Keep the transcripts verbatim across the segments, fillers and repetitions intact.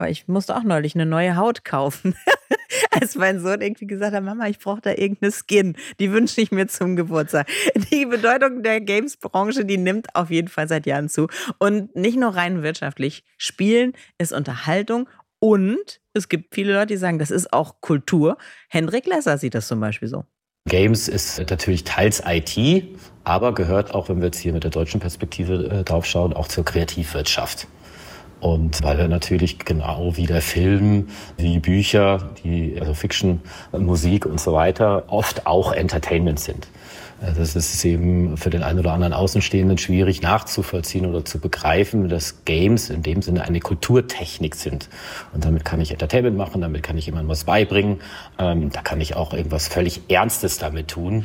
weil ich musste auch neulich eine neue Haut kaufen. Als mein Sohn irgendwie gesagt hat, Mama, ich brauche da irgendeine Skin, die wünsche ich mir zum Geburtstag. Die Bedeutung der Games-Branche, die nimmt auf jeden Fall seit Jahren zu. Und nicht nur rein wirtschaftlich. Spielen ist Unterhaltung und es gibt viele Leute, die sagen, das ist auch Kultur. Hendrik Lesser sieht das zum Beispiel so. Games ist natürlich teils I T, aber gehört auch, wenn wir jetzt hier mit der deutschen Perspektive äh, drauf schauen, auch zur Kreativwirtschaft. Und weil er natürlich genau wie der Film, die Bücher, die also Fiction, Musik und so weiter oft auch Entertainment sind. Das ist eben für den einen oder anderen Außenstehenden schwierig nachzuvollziehen oder zu begreifen, dass Games in dem Sinne eine Kulturtechnik sind. Und damit kann ich Entertainment machen, damit kann ich jemandem was beibringen, ähm, da kann ich auch irgendwas völlig Ernstes damit tun.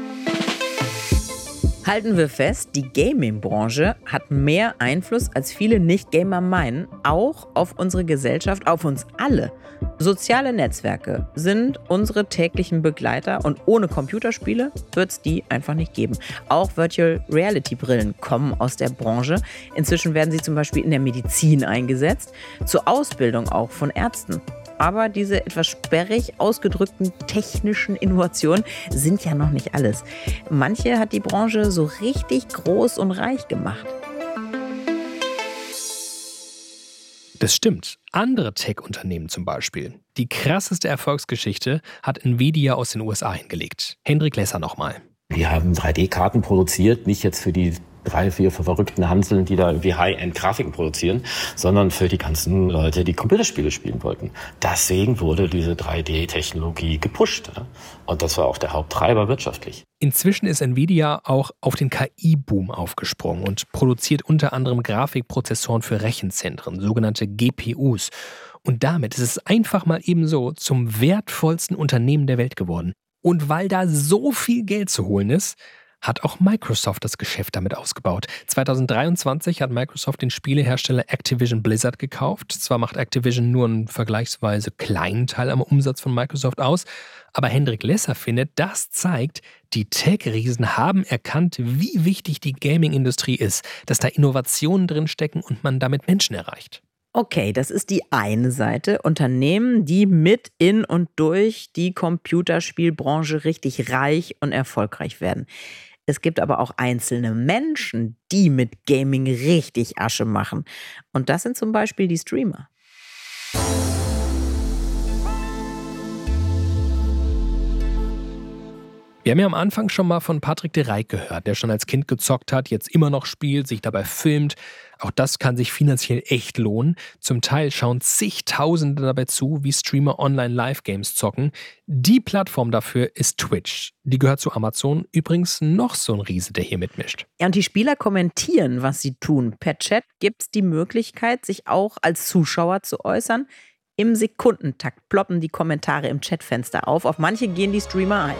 Halten wir fest, die Gaming-Branche hat mehr Einfluss, als viele Nicht-Gamer meinen, auch auf unsere Gesellschaft, auf uns alle. Soziale Netzwerke sind unsere täglichen Begleiter und ohne Computerspiele wird es die einfach nicht geben. Auch Virtual Reality Brillen kommen aus der Branche. Inzwischen werden sie zum Beispiel in der Medizin eingesetzt, zur Ausbildung auch von Ärzten. Aber diese etwas sperrig ausgedrückten technischen Innovationen sind ja noch nicht alles. Manche hat die Branche so richtig groß und reich gemacht. Das stimmt. Andere Tech-Unternehmen zum Beispiel. Die krasseste Erfolgsgeschichte hat Nvidia aus den U S A hingelegt. Hendrik Lesser nochmal. Die haben drei D-Karten produziert, nicht jetzt für die drei, vier verrückten Hanseln, die da irgendwie High-End-Grafiken produzieren, sondern für die ganzen Leute, die Computerspiele spielen wollten. Deswegen wurde diese drei D-Technologie gepusht. Und das war auch der Haupttreiber wirtschaftlich. Inzwischen ist Nvidia auch auf den K I-Boom aufgesprungen und produziert unter anderem Grafikprozessoren für Rechenzentren, sogenannte G P Us. Und damit ist es einfach mal eben so zum wertvollsten Unternehmen der Welt geworden. Und weil da so viel Geld zu holen ist, hat auch Microsoft das Geschäft damit ausgebaut. zwanzig dreiundzwanzig hat Microsoft den Spielehersteller Activision Blizzard gekauft. Zwar macht Activision nur einen vergleichsweise kleinen Teil am Umsatz von Microsoft aus, aber Hendrik Lesser findet, das zeigt, die Tech-Riesen haben erkannt, wie wichtig die Gaming-Industrie ist, dass da Innovationen drinstecken und man damit Menschen erreicht. Okay, das ist die eine Seite. Unternehmen, die mit in und durch die Computerspielbranche richtig reich und erfolgreich werden. Es gibt aber auch einzelne Menschen, die mit Gaming richtig Asche machen. Und das sind zum Beispiel die Streamer. Wir haben ja am Anfang schon mal von Patrick de Reyck gehört, der schon als Kind gezockt hat, jetzt immer noch spielt, sich dabei filmt. Auch das kann sich finanziell echt lohnen. Zum Teil schauen zigtausende dabei zu, wie Streamer Online-Live-Games zocken. Die Plattform dafür ist Twitch. Die gehört zu Amazon. Übrigens noch so ein Riese, der hier mitmischt. Ja, und die Spieler kommentieren, was sie tun. Per Chat gibt es die Möglichkeit, sich auch als Zuschauer zu äußern. Im Sekundentakt ploppen die Kommentare im Chatfenster auf. Auf manche gehen die Streamer ein.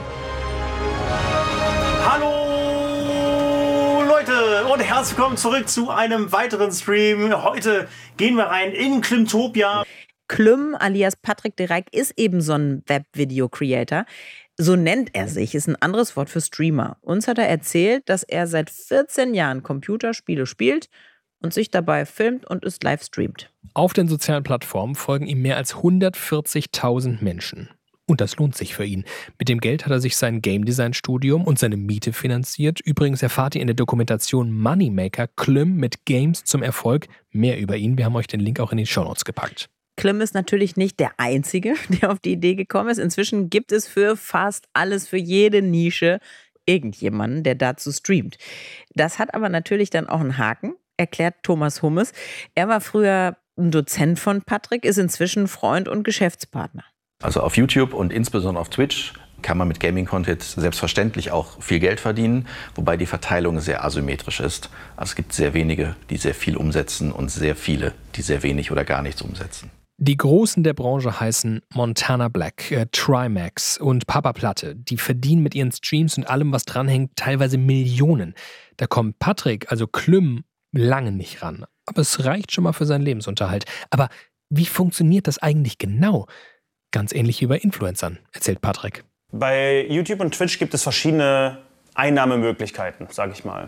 Hallo Leute und herzlich willkommen zurück zu einem weiteren Stream. Heute gehen wir rein in Klimtopia. Klüm alias Patrick de Reyck ist eben so ein Web-Video-Creator. So nennt er sich, ist ein anderes Wort für Streamer. Uns hat er erzählt, dass er seit vierzehn Jahren Computerspiele spielt und sich dabei filmt und es live streamt. Auf den sozialen Plattformen folgen ihm mehr als hundertvierzigtausend Menschen. Und das lohnt sich für ihn. Mit dem Geld hat er sich sein Game-Design-Studium und seine Miete finanziert. Übrigens erfahrt ihr in der Dokumentation Moneymaker Klüm mit Games zum Erfolg mehr über ihn. Wir haben euch den Link auch in die Shownotes gepackt. Klüm ist natürlich nicht der Einzige, der auf die Idee gekommen ist. Inzwischen gibt es für fast alles, für jede Nische irgendjemanden, der dazu streamt. Das hat aber natürlich dann auch einen Haken, erklärt Thomas Hummes. Er war früher ein Dozent von Patrick, ist inzwischen Freund und Geschäftspartner. Also auf YouTube und insbesondere auf Twitch kann man mit Gaming-Content selbstverständlich auch viel Geld verdienen, wobei die Verteilung sehr asymmetrisch ist. Also es gibt sehr wenige, die sehr viel umsetzen und sehr viele, die sehr wenig oder gar nichts umsetzen. Die Großen der Branche heißen Montana Black, äh, Trimax und Papa Platte. Die verdienen mit ihren Streams und allem, was dranhängt, teilweise Millionen. Da kommt Patrick, also Klüm, lange nicht ran. Aber es reicht schon mal für seinen Lebensunterhalt. Aber wie funktioniert das eigentlich genau? Ganz ähnlich wie bei Influencern, erzählt Patrick. Bei YouTube und Twitch gibt es verschiedene Einnahmemöglichkeiten, sage ich mal.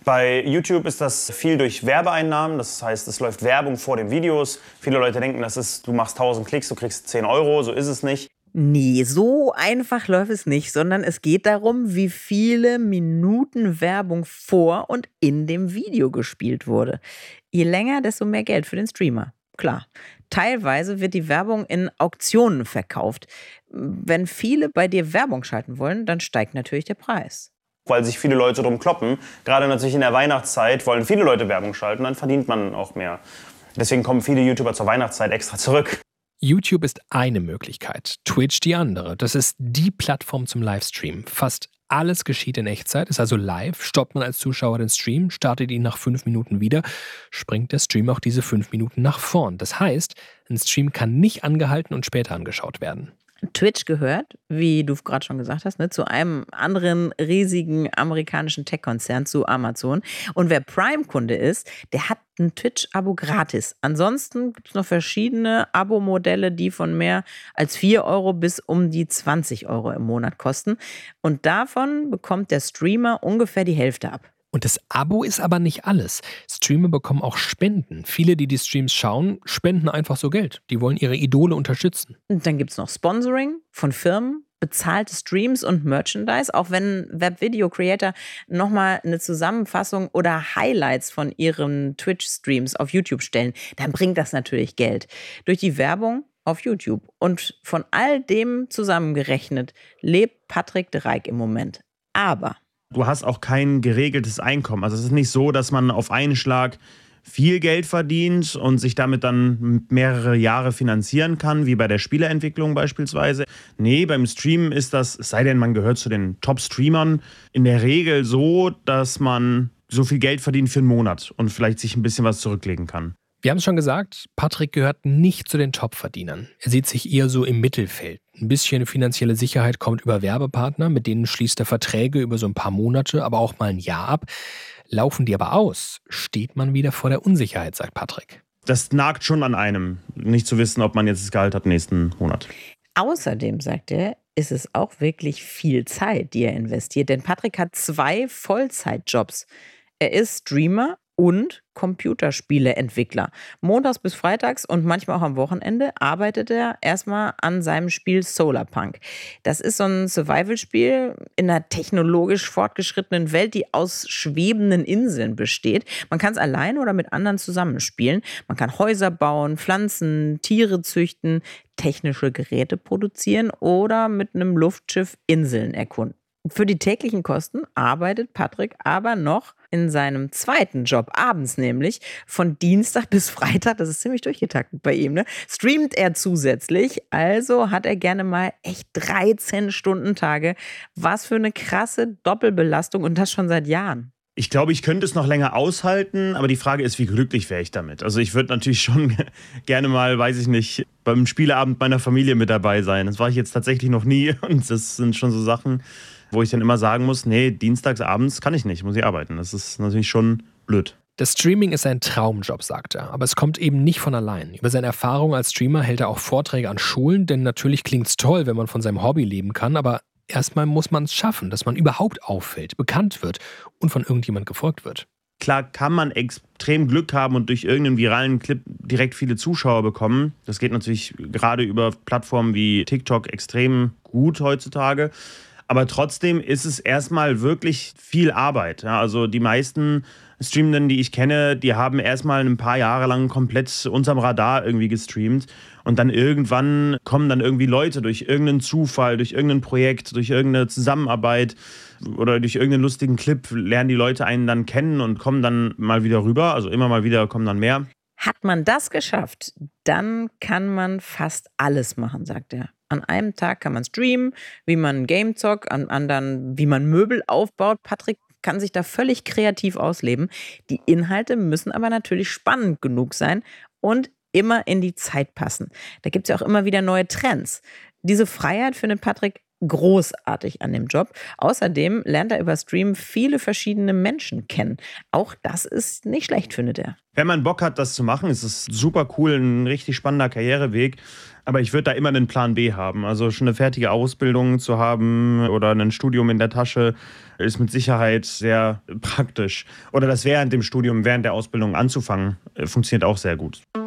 Bei YouTube ist das viel durch Werbeeinnahmen. Das heißt, es läuft Werbung vor den Videos. Viele Leute denken, das ist, du machst tausend Klicks, du kriegst zehn Euro. So ist es nicht. Nee, so einfach läuft es nicht, sondern es geht darum, wie viele Minuten Werbung vor und in dem Video gespielt wurde. Je länger, desto mehr Geld für den Streamer. Klar. Teilweise wird die Werbung in Auktionen verkauft. Wenn viele bei dir Werbung schalten wollen, dann steigt natürlich der Preis. Weil sich viele Leute drum kloppen. Gerade natürlich in der Weihnachtszeit wollen viele Leute Werbung schalten, dann verdient man auch mehr. Deswegen kommen viele YouTuber zur Weihnachtszeit extra zurück. YouTube ist eine Möglichkeit, Twitch die andere. Das ist die Plattform zum Livestream. Fast alles geschieht in Echtzeit, ist also live. Stoppt man als Zuschauer den Stream, startet ihn nach fünf Minuten wieder, springt der Stream auch diese fünf Minuten nach vorn. Das heißt, ein Stream kann nicht angehalten und später angeschaut werden. Twitch gehört, wie du gerade schon gesagt hast, ne, zu einem anderen riesigen amerikanischen Tech-Konzern, zu Amazon. Und wer Prime-Kunde ist, der hat ein Twitch-Abo gratis. Ansonsten gibt es noch verschiedene Abo-Modelle, die von mehr als vier Euro bis um die zwanzig Euro im Monat kosten. Und davon bekommt der Streamer ungefähr die Hälfte ab. Und das Abo ist aber nicht alles. Streamer bekommen auch Spenden. Viele, die die Streams schauen, spenden einfach so Geld. Die wollen ihre Idole unterstützen. Und dann gibt es noch Sponsoring von Firmen, bezahlte Streams und Merchandise. Auch wenn Web-Video-Creator nochmal eine Zusammenfassung oder Highlights von ihren Twitch-Streams auf YouTube stellen, dann bringt das natürlich Geld. Durch die Werbung auf YouTube. Und von all dem zusammengerechnet lebt Patrick de Rijk im Moment. Aber du hast auch kein geregeltes Einkommen. Also es ist nicht so, dass man auf einen Schlag viel Geld verdient und sich damit dann mehrere Jahre finanzieren kann, wie bei der Spieleentwicklung beispielsweise. Nee, beim Streamen ist das, es sei denn, man gehört zu den Top-Streamern, in der Regel so, dass man so viel Geld verdient für einen Monat und vielleicht sich ein bisschen was zurücklegen kann. Wir haben es schon gesagt, Patrick gehört nicht zu den Top-Verdienern. Er sieht sich eher so im Mittelfeld. Ein bisschen finanzielle Sicherheit kommt über Werbepartner, mit denen schließt er Verträge über so ein paar Monate, aber auch mal ein Jahr ab. Laufen die aber aus, steht man wieder vor der Unsicherheit, sagt Patrick. Das nagt schon an einem, nicht zu wissen, ob man jetzt das Gehalt hat nächsten Monat. Außerdem, sagt er, ist es auch wirklich viel Zeit, die er investiert. Denn Patrick hat zwei Vollzeitjobs. Er ist Streamer und Computerspieleentwickler. Montags bis freitags und manchmal auch am Wochenende arbeitet er erstmal an seinem Spiel Solarpunk. Das ist so ein Survival-Spiel in einer technologisch fortgeschrittenen Welt, die aus schwebenden Inseln besteht. Man kann es alleine oder mit anderen zusammenspielen. Man kann Häuser bauen, Pflanzen, Tiere züchten, technische Geräte produzieren oder mit einem Luftschiff Inseln erkunden. Für die täglichen Kosten arbeitet Patrick aber noch in seinem zweiten Job, abends nämlich, von Dienstag bis Freitag, das ist ziemlich durchgetaktet bei ihm, ne, streamt er zusätzlich, also hat er gerne mal echt dreizehn-Stunden-Tage. Was für eine krasse Doppelbelastung und das schon seit Jahren. Ich glaube, ich könnte es noch länger aushalten, aber die Frage ist, wie glücklich wäre ich damit? Also ich würde natürlich schon gerne mal, weiß ich nicht, beim Spieleabend meiner Familie mit dabei sein. Das war ich jetzt tatsächlich noch nie und das sind schon so Sachen, wo ich dann immer sagen muss, nee, dienstags abends kann ich nicht, muss ich arbeiten. Das ist natürlich schon blöd. Das Streaming ist ein Traumjob, sagt er, aber es kommt eben nicht von allein. Über seine Erfahrung als Streamer hält er auch Vorträge an Schulen, denn natürlich klingt es toll, wenn man von seinem Hobby leben kann, aber erstmal muss man es schaffen, dass man überhaupt auffällt, bekannt wird und von irgendjemand gefolgt wird. Klar kann man extrem Glück haben und durch irgendeinen viralen Clip direkt viele Zuschauer bekommen. Das geht natürlich gerade über Plattformen wie TikTok extrem gut heutzutage. Aber trotzdem ist es erstmal wirklich viel Arbeit. Ja, also die meisten Streamenden, die ich kenne, die haben erstmal ein paar Jahre lang komplett unterm Radar irgendwie gestreamt. Und dann irgendwann kommen dann irgendwie Leute durch irgendeinen Zufall, durch irgendein Projekt, durch irgendeine Zusammenarbeit oder durch irgendeinen lustigen Clip lernen die Leute einen dann kennen und kommen dann mal wieder rüber. Also immer mal wieder kommen dann mehr. Hat man das geschafft, dann kann man fast alles machen, sagt er. An einem Tag kann man streamen, wie man ein Game zockt, an anderen, wie man Möbel aufbaut. Patrick kann sich da völlig kreativ ausleben. Die Inhalte müssen aber natürlich spannend genug sein und immer in die Zeit passen. Da gibt es ja auch immer wieder neue Trends. Diese Freiheit findet Patrick großartig an dem Job. Außerdem lernt er über Stream viele verschiedene Menschen kennen. Auch das ist nicht schlecht, findet er. Wenn man Bock hat, das zu machen, ist es super cool, ein richtig spannender Karriereweg. Aber ich würde da immer einen Plan B haben. Also schon eine fertige Ausbildung zu haben oder ein Studium in der Tasche ist mit Sicherheit sehr praktisch. Oder das während dem Studium, während der Ausbildung anzufangen, funktioniert auch sehr gut.